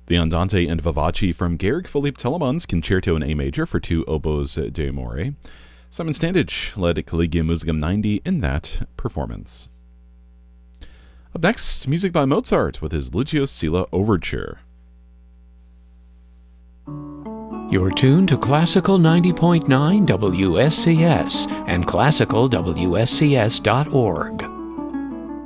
The Andante and Vivace from Georg Philipp Telemann's Concerto in A major for two oboes d'amore. Simon Standage led Collegium Musicum 90 in that performance. Up next, music by Mozart with his Lucio Silla Overture. You're tuned to Classical 90.9 WSCS and classicalwscs.org.